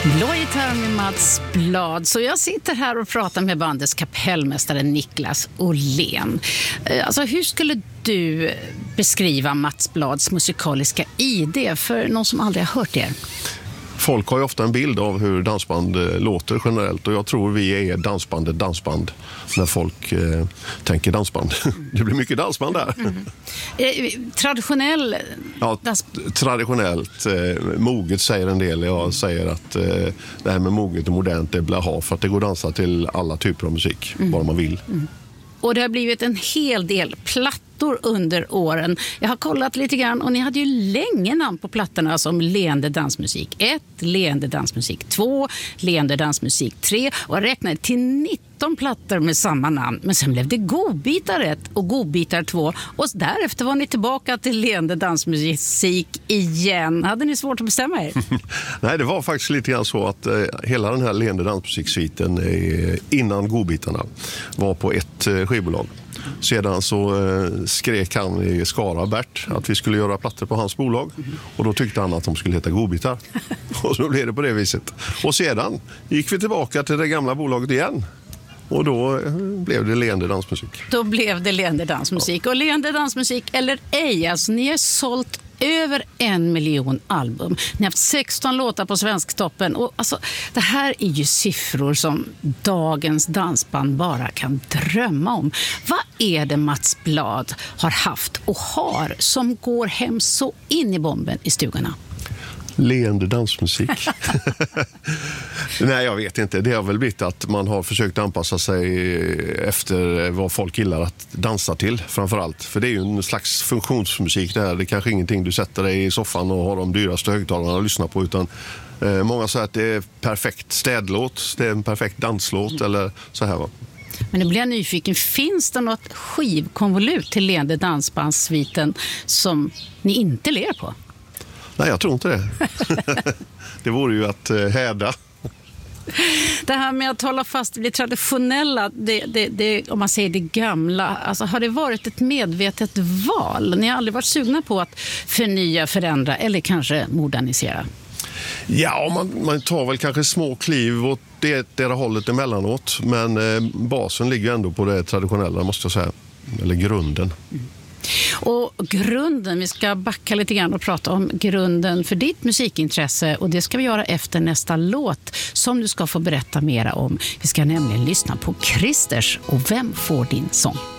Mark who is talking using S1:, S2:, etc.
S1: Blå gitarr med Mats Blad. Så jag sitter här och pratar med bandets kapellmästare Niklas Åhlén. Alltså, hur skulle du beskriva Mats Blads musikaliska ID för någon som aldrig har hört er?
S2: Folk har ju ofta en bild av hur dansband låter generellt, och jag tror vi är dansband när folk tänker dansband. Det blir mycket dansband där.
S1: Traditionell?
S2: Ja, traditionellt. Moget säger en del. Jag säger att det här med moget och modernt är blaha, för att det går att dansa till alla typer av musik, bara man vill.
S1: Och det har blivit en hel del plattor under åren. Jag har kollat lite grann och ni hade ju länge namn på plattorna som Leende dansmusik 1, Leende dansmusik 2, Leende dansmusik 3 och jag räknade till 19 plattor med samma namn. Men sen blev det Godbitar 1 och Godbitar 2 och därefter var ni tillbaka till Leende dansmusik igen. Hade ni svårt att bestämma er?
S2: Nej, det var faktiskt lite grann så att hela den här Leende dansmusiksviten innan Godbitarna var på ett skivbolag. Sedan så skrek han i Skara, Bert, att vi skulle göra plattor på hans bolag. Och då tyckte han att de skulle heta Godbitar. Och så blev det på det viset. Och sedan gick vi tillbaka till det gamla bolaget igen. Och då blev det Leende dansmusik.
S1: Då blev det Leende dansmusik. Ja. Och Leende dansmusik eller ej, alltså ni har sålt över 1 miljon album. Ni har haft 16 låtar på Svensktoppen. Och alltså, det här är ju siffror som dagens dansband bara kan drömma om. Vad är det Mats Blad har haft och har som går hem så in i bomben i stugorna?
S2: Leende dansmusik. Nej, jag vet inte. Det har väl blivit att man har försökt anpassa sig efter vad folk gillar att dansa till, framförallt. För det är ju en slags funktionsmusik där. Det är kanske ingenting du sätter dig i soffan och har de dyraste högtalarna att lyssna på, utan många säger att det är perfekt städlåt, det är en perfekt danslåt eller så här, va.
S1: Men nu blir jag nyfiken. Finns det något skivkonvolut till Leende dansbandssviten som ni inte ler på?
S2: Nej, jag tror inte det. Det vore ju att häda.
S1: Det här med att hålla fast vid det traditionella, om man säger det gamla, alltså har det varit ett medvetet val? Ni har aldrig varit sugna på att förnya, förändra eller kanske modernisera?
S2: Ja, man tar väl kanske små kliv åt det hållet emellanåt, men basen ligger ändå på det traditionella, måste jag säga. Eller grunden.
S1: Och grunden, vi ska backa lite grann och prata om grunden för ditt musikintresse, och det ska vi göra efter nästa låt som du ska få berätta mera om. Vi ska nämligen lyssna på Christers och Vem får din sång?